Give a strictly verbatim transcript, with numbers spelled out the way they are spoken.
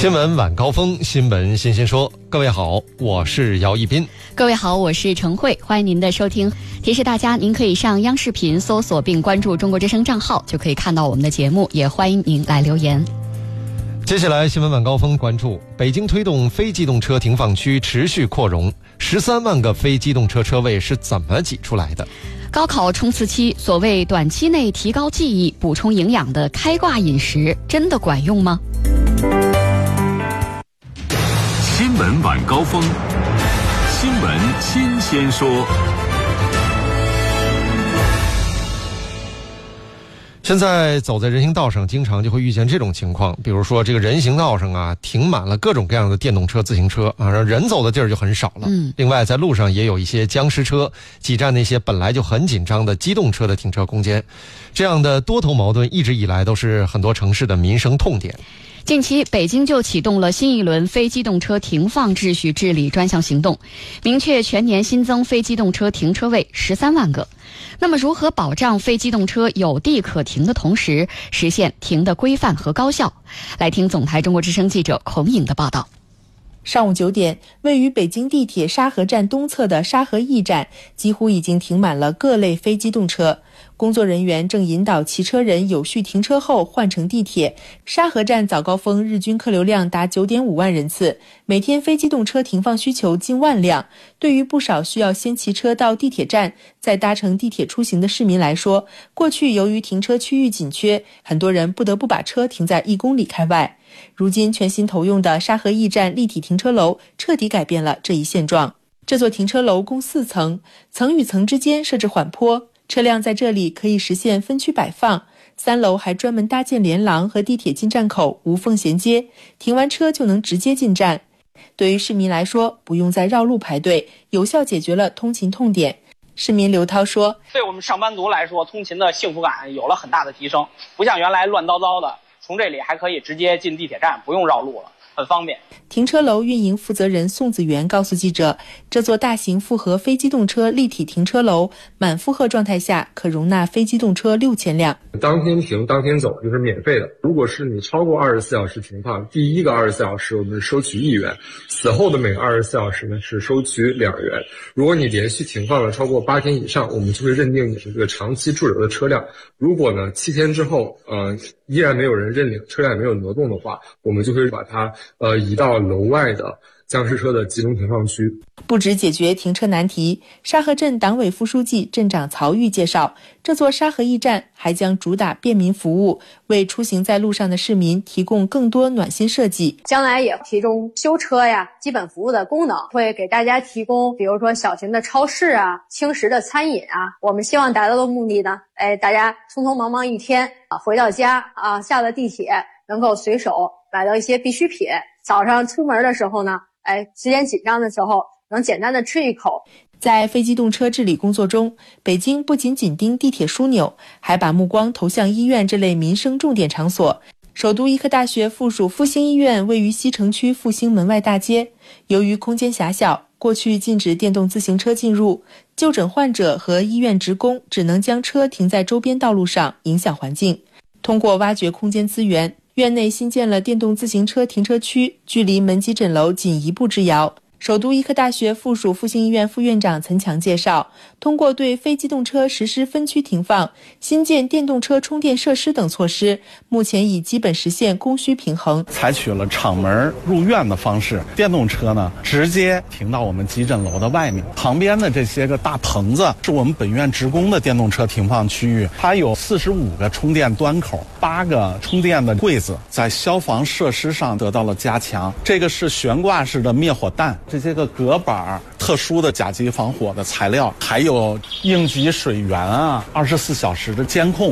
新闻晚高峰，新闻新鲜说。各位好，我是姚一斌。 各位好，我是陈慧，欢迎您的收听。提示大家，您可以上央视频搜索并关注中国之声账号，就可以看到我们的节目，也欢迎您来留言。 接下来新闻晚高峰关注，北京推动非机动车停放区持续扩容，十三万个非机动车车位是怎么挤出来的？ 高考冲刺期，所谓短期内提高记忆、补充营养的开挂饮食，真的管用吗？ 新闻晚高峰，新闻新鲜说。 现在走在人行道上，经常就会遇见这种情况，比如说这个人行道上啊，停满了各种各样的电动车、自行车啊，人走的地儿就很少了。嗯，另外在路上也有一些僵尸车，挤占那些本来就很紧张的机动车的停车空间。这样的多头矛盾一直以来都是很多城市的民生痛点。 近期，北京就启动了新一轮非机动车停放秩序治理专项行动，明确全年新增非机动车停车位十三万个。那么，如何保障非机动车有地可停的同时，实现停的规范和高效？来听总台中国之声记者孔颖的报道。 上午九点，位于北京地铁沙河站东侧的沙河驿站，几乎已经停满了各类非机动车。工作人员正引导骑车人有序停车后换乘地铁。沙河站早高峰日均客流量达 九点五万人次，每天非机动车停放需求近万辆。对于不少需要先骑车到地铁站再搭乘地铁出行的市民来说，过去由于停车区域紧缺，很多人不得不把车停在一公里开外。如今全新投用的沙河驿站立体停车楼彻底改变了这一现状。这座停车楼共四层，层与层之间设置缓坡，车辆在这里可以实现分区摆放。三楼还专门搭建连廊和地铁进站口无缝衔接，停完车就能直接进站。对于市民来说，不用再绕路排队，有效解决了通勤痛点。市民刘涛说， 对我们上班族来说，通勤的幸福感有了很大的提升，不像原来乱糟糟的，从这里还可以直接进地铁站，不用绕路了，很方便。 停车楼运营负责人宋子元告诉记者，这座大型复合非机动车立体停车楼满负荷状态下可容纳非机动车六千辆， 当天停当天走，就是免费的。如果是你超过二十四小时停放，第一个二十四小时我们收取一元，此后的每个二十四小时呢是收取两元。如果你连续停放了超过八天以上，我们就会认定你是这个长期驻留的车辆。如果呢七天之后呃依然没有人认领，车辆也没有挪动的话，我们就会把它呃移到楼外的僵尸车的集中停放区。 不止解决停车难题，沙河镇党委副书记、镇长曹玉介绍，这座沙河驿站还将主打便民服务，为出行在路上的市民提供更多暖心设计。 将来也提供修车呀、基本服务的功能，会给大家提供比如说小型的超市啊、轻食的餐饮啊。我们希望达到的目的呢，哎，大家匆匆忙忙一天啊，回到家啊，下了地铁能够随手买到一些必需品，早上出门的时候呢，哎，时间紧张的时候能简单的吃一口。 在非机动车治理工作中，北京不仅紧盯地铁枢纽，还把目光投向医院这类民生重点场所。首都医科大学附属复兴医院位于西城区复兴门外大街，由于空间狭小，过去禁止电动自行车进入，就诊患者和医院职工只能将车停在周边道路上，影响环境。通过挖掘空间资源，院内新建了电动自行车停车区，距离门急诊楼仅一步之遥。首都医科大学附属复兴医院副院长岑强介绍，通过对非机动车实施分区停放、新建电动车充电设施等措施，目前已基本实现供需平衡。 采取了敞门入院的方式，电动车呢直接停到我们急诊楼的外面，旁边的这些个大棚子是我们本院职工的电动车停放区域，它有四十五个充电端口，八个充电的柜子，在消防设施上得到了加强。这个是悬挂式的灭火弹，这些个隔板、特殊的甲级防火的材料，还有应急水源啊，二十四小时的监控。